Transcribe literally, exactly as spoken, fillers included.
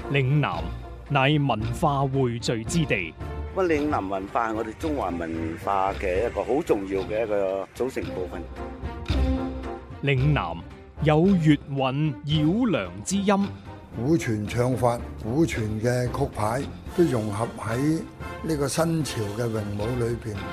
嶺南乃文化匯聚之地。 咁嶺南文化係我哋中華文化嘅一個好重要嘅一個組成部分。 嶺南有粵韻繞梁之音， 古傳唱法、古傳嘅曲牌都融合喺呢個新潮嘅詠舞裏邊。